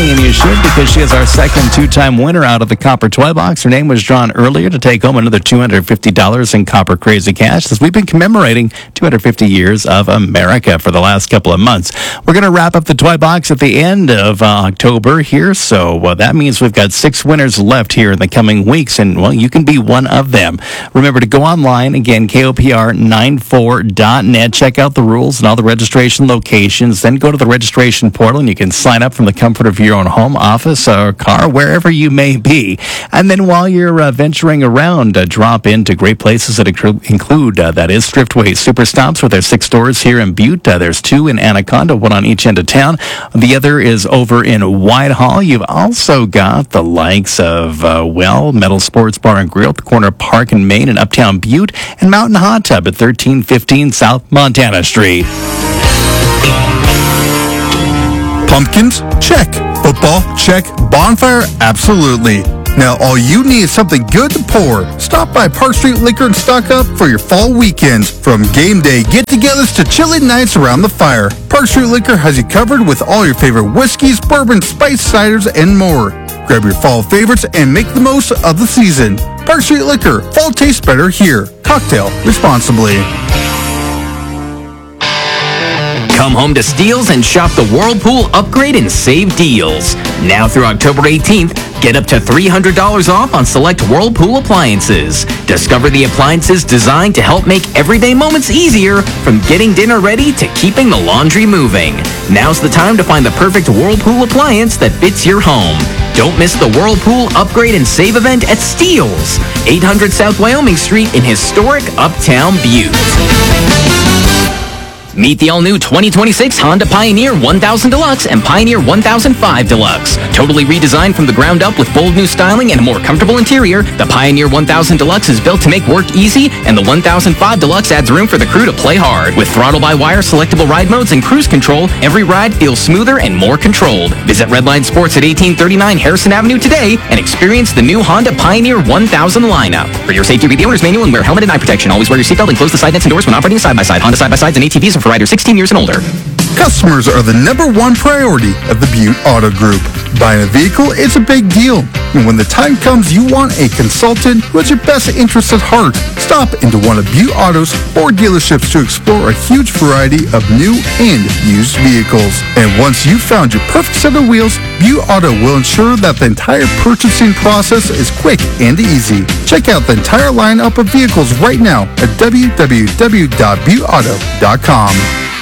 listening, and you should, because she is our second two-time winner out of the Copper Toy Box. Her name was drawn earlier to take home another $250 in Copper Crazy Cash, as we've been commemorating 250 years of America for the last couple of months. We're going to wrap up the Toy Box at the end of October here, so that means we've got 6 winners left here in the coming weeks, and, well, you can be one of them. Remember to go online, again, KOPR94.net, check out the rules and all the registration locations, then go to the registration portal, and you can sign up from the comfort of your own home, office, or car, wherever you may be. And then while you're venturing around, drop into great places that include, that is, Thriftway Super Stops with their 6 stores here in Butte. There's 2 in Anaconda, 1 on each end of town. The other is over in Whitehall. You've also got the likes of, Metal Sports Bar and Grill at the corner of Park and Main in Uptown Butte, and Mountain Hot Tub at 1315 South Montana Street. Pumpkins? Check. Football? Check. Bonfire? Absolutely. Now all you need is something good to pour. Stop by Park Street Liquor and stock up for your fall weekends. From game day get-togethers to chilly nights around the fire, Park Street Liquor has you covered with all your favorite whiskeys, bourbon, spice ciders, and more. Grab your fall favorites and make the most of the season. Park Street Liquor. Fall tastes better here. Cocktail responsibly. Come home to Steels and shop the Whirlpool Upgrade and Save deals. Now through October 18th, get up to $300 off on select Whirlpool appliances. Discover the appliances designed to help make everyday moments easier, from getting dinner ready to keeping the laundry moving. Now's the time to find the perfect Whirlpool appliance that fits your home. Don't miss the Whirlpool Upgrade and Save event at Steels, 800 South Wyoming Street in historic Uptown Butte. Meet the all-new 2026 Honda Pioneer 1000 Deluxe and Pioneer 1005 Deluxe. Totally redesigned from the ground up with bold new styling and a more comfortable interior, the Pioneer 1000 Deluxe is built to make work easy, and the 1005 Deluxe adds room for the crew to play hard. With throttle-by-wire, selectable ride modes, and cruise control, every ride feels smoother and more controlled. Visit Redline Sports at 1839 Harrison Avenue today and experience the new Honda Pioneer 1000 lineup. For your safety, read the owner's manual and wear helmet and eye protection. Always wear your seatbelt and close the side nets and doors when operating side-by-side. Honda side-by-sides and ATVs are for riders 16 years and older. Customers are the #1 priority of the Butte Auto Group. Buying a vehicle is a big deal, and when the time comes you want a consultant who has your best interests at heart, stop into one of Butte Auto's 4 dealerships to explore a huge variety of new and used vehicles. And once you've found your perfect set of wheels, Butte Auto will ensure that the entire purchasing process is quick and easy. Check out the entire lineup of vehicles right now at www.butteauto.com.